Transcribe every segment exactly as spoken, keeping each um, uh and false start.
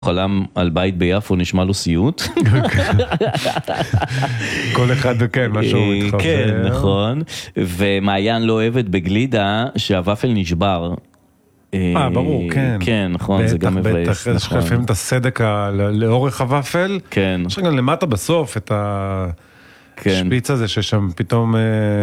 חלם על בית ביפו נשמע לו סיוט. כל אחד וכן, משהו מתחבר. כן, נכון. ומעיין לא אוהבת בגלידה שהוואפל נשבר. אה, ברור, כן. כן, נכון, זה גם מבאס. בטח, בטח, יש לך לפעמים את הסדק לאורך הוואפל. כן. יש לך גם למטה בסוף את השפיץ הזה ששם פתאום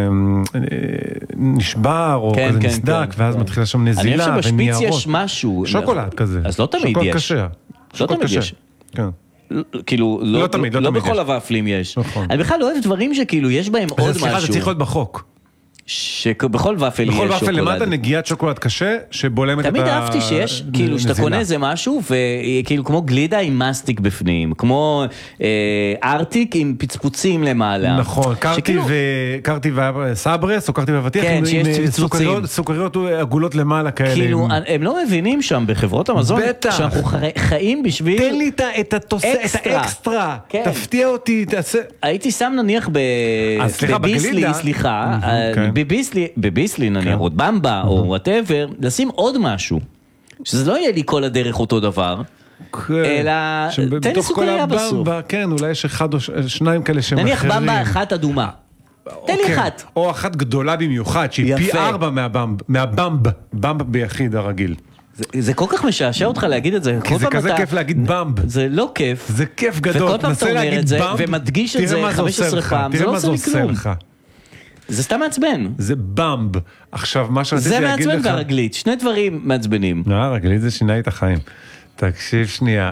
נשבר או כזה נסדק, ואז מתחילה שם נזילה וניירות. אני חושב שבשפיץ יש משהו. שוקולד כזה. אז לא תמיד יש. שוקולד קשה. לא תמיד יש. כן. כאילו, לא תמיד, לא לא תמיד בכל יש. הוואפלים יש. נכון. אני בכלל לא אוהב דברים שכאילו יש בהם עוד משהו. סליחה, זה צריך להיות בחוק. שבכל וואפל יש שוקולד. בכל וואפל למטה נגיעת שוקולד קשה, שבולמת את ה... תמיד אהבתי שיש, כאילו, שאתה קונה איזה משהו, וכאילו כמו גלידה עם מסטיק בפנים, כמו ארטיק עם פצפוצים למעלה. נכון, קרטי וסברס, או קרטי ואבטיח, כן, שיש צפצוצים. סוכריות עגולות למעלה כאלה. כאילו, הם לא מבינים שם בחברות המזון, שאנחנו חיים בשביל... תן לי את האקסטרה, תפתיע אותי, תעשה... הייתי שם נניח בביסלי, סליחה, בביסלי, בביסלי נניח, או במבה, או וואטאבר, לשים עוד משהו, שזה לא יהיה לי כל הדרך אותו דבר, אלא תן לי סוכריה בסוף. כן, אולי יש אחד או שניים כאלה שהם נניח במבה אחת אדומה, תן לי אחת. או אחת גדולה במיוחד, שהיא פי ארבע מהבמב, במב ביחיד הרגיל. זה כל כך משעשע אותך להגיד את זה. כי זה כזה כיף להגיד במב. זה לא כיף. זה כיף גדול. וכל פעם אתה אומר את זה, ומדגיש את זה חמש עשרה פעם, זה לא עושה לי כלום. זה סתם מעצבן. זה במב. עכשיו, מה שרציתי זה להגיד לך... מעצבן והרגלית. שני דברים מעצבנים. לא, הרגלית זה שינה את החיים. תקשיב שנייה.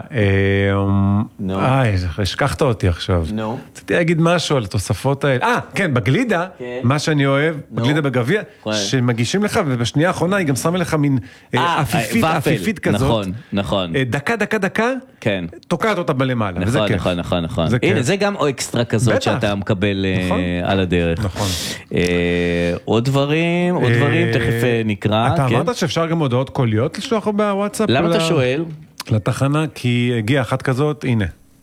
אה, השכחת אותי עכשיו. נו. רציתי להגיד משהו על התוספות האלה. אה, כן, בגלידה, מה שאני אוהב, בגלידה בגביע, שמגישים לך, ובשנייה האחרונה היא גם שמה לך מין עפיפית כזאת. נכון, נכון. דקה, דקה, דקה, תוקעת אותה בלמעלה, וזה כיף. נכון, נכון, נכון. הנה, זה גם אקסטרה כזאת שאתה מקבל על הדרך. נכון. עוד דברים, עוד דברים, תכף נקרא. אתה אמרת שאפשר גם הודעות קוליות לשלוח בוואטסאפ? למה אתה שואל? לתחנה, כי הגיעה אחת כזאת, הנה.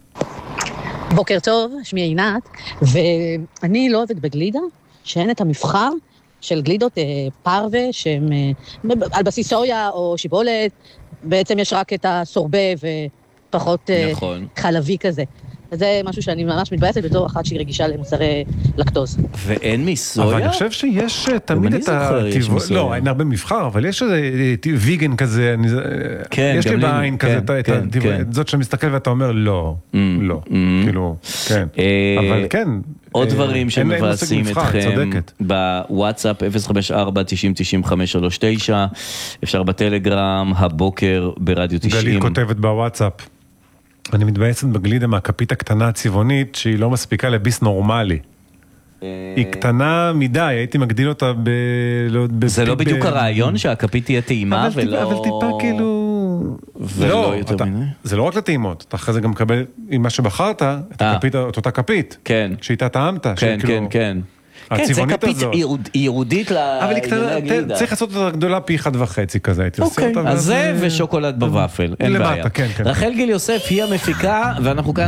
בוקר טוב, שמי עינת, ואני לא אוהבת בגלידה, שאין את המבחר של גלידות פרווה, שהם על בסיס סויה או שיבולת, בעצם יש רק את הסורבה ופחות נכון. חלבי כזה. זה משהו שאני ממש מתבאסת בתור אחת שהיא רגישה למוצרי לקטוז. ואין מסויה? אבל אני חושב שיש תמיד את ה... לא, אין הרבה מבחר, אבל יש איזה ויגן כזה, יש לי בעין כזה, זאת שמסתכל ואתה אומר לא, לא, כאילו, כן. אבל כן. עוד דברים שמבאסים אתכם בוואטסאפ אפס חמש ארבע תשעים תשעים חמש שלוש תשע, אפשר בטלגרם, הבוקר ברדיו תשעים. גלית כותבת בוואטסאפ. אני מתבאסת בגלידה מהכפית הקטנה הצבעונית, שהיא לא מספיקה לביס נורמלי. היא קטנה מדי, הייתי מגדיל אותה ב... זה לא בדיוק הרעיון שהכפית תהיה טעימה ולא... אבל טיפה כאילו... לא, זה לא רק לטעימות, אתה אחרי זה גם מקבל עם מה שבחרת, את אותה כפית. כן. שאיתה טעמת. כן, כן, כן. כן, זה כפית ייעודית לגלידה. צריך לעשות אותה גדולה פי אחד וחצי כזה. אוקיי, אז זה ושוקולד בוואפל, אין בעיה. רחל גיל יוסף היא המפיקה, ואנחנו כאן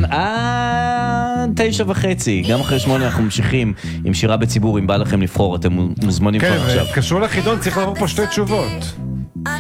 עד תשע וחצי. גם אחרי שמונה אנחנו ממשיכים עם שירה בציבור, אם בא לכם לבחור, אתם מוזמנים כבר עכשיו. כן, קשור לחידון, צריך לעבור פה שתי תשובות.